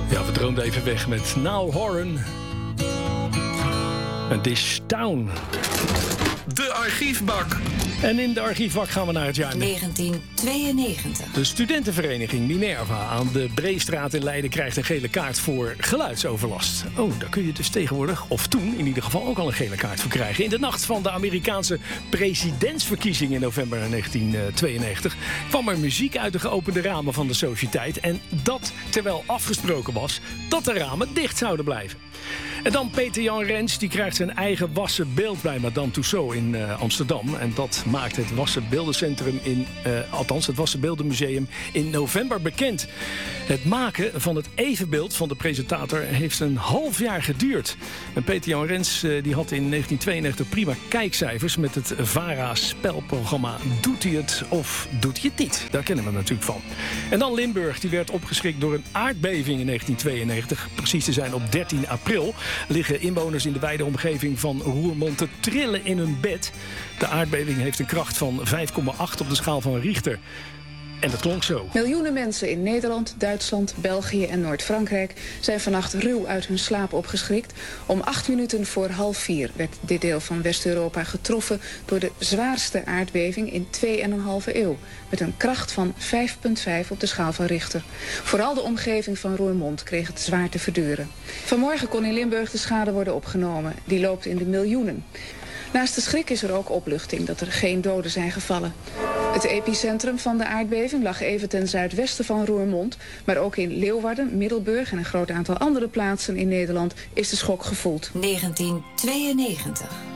Ja, we droomden even weg met Now Horan. En This Town. De archiefbak. En in de archiefbak gaan we naar het jaar 1992. De studentenvereniging Minerva aan de Breestraat in Leiden krijgt een gele kaart voor geluidsoverlast. Oh, daar kun je dus tegenwoordig, of toen in ieder geval, ook al een gele kaart voor krijgen. In de nacht van de Amerikaanse presidentsverkiezing in november 1992 kwam er muziek uit de geopende ramen van de sociëteit. En dat terwijl afgesproken was dat de ramen dicht zouden blijven. En dan Peter Jan Rens, die krijgt zijn eigen wassen beeld bij Madame Tussauds in Amsterdam. En dat maakt het Wassenbeeldencentrum het Wassenbeeldenmuseum in november bekend. Het maken van het evenbeeld van de presentator heeft een half jaar geduurd. En Peter Jan Rens die had in 1992 prima kijkcijfers met het VARA-spelprogramma Doet hij het of doet hij het niet? Daar kennen we hem natuurlijk van. En dan Limburg, die werd opgeschrikt door een aardbeving in 1992. Precies te zijn op 13 april liggen inwoners in de wijde omgeving van Roermond te trillen in hun bed. De aardbeving heeft een kracht van 5,8 op de schaal van Richter. En dat klonk zo. Miljoenen mensen in Nederland, Duitsland, België en Noord-Frankrijk zijn vannacht ruw uit hun slaap opgeschrikt. Om 8 minuten voor 3:30 werd dit deel van West-Europa getroffen door de zwaarste aardbeving in 2,5 eeuw. Met een kracht van 5,5 op de schaal van Richter. Vooral de omgeving van Roermond kreeg het zwaar te verduren. Vanmorgen kon in Limburg de schade worden opgenomen. Die loopt in de miljoenen. Naast de schrik is er ook opluchting dat er geen doden zijn gevallen. Het epicentrum van de aardbeving lag even ten zuidwesten van Roermond. Maar ook in Leeuwarden, Middelburg en een groot aantal andere plaatsen in Nederland is de schok gevoeld. 1992.